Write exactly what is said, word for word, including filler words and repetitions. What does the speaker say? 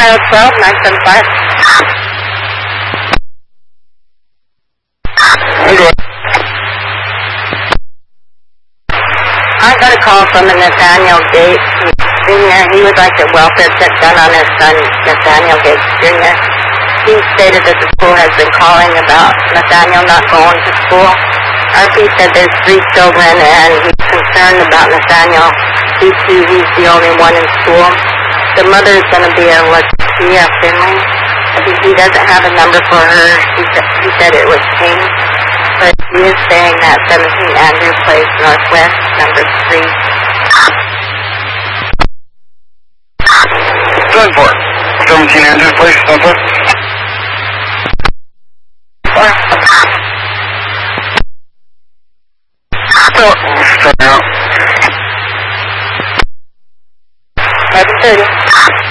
Ohio twelve, nine seven five. Good. I got a call from a Nathaniel Gates Junior He would like a welfare check done on his son, Nathaniel Gates Junior He stated that the school has been calling about Nathaniel not going to school. R P said there's three children and he's concerned about Nathaniel due to he's the only one in school. The mother is going to be a Latia Finley. He, he doesn't have a number for her. He, he said it was changed. But he is saying that seventeen Andrew Place Northwest, number three. ten four. seventeen Andrew Place Northwest. Four. So, starting out. eleven thirty.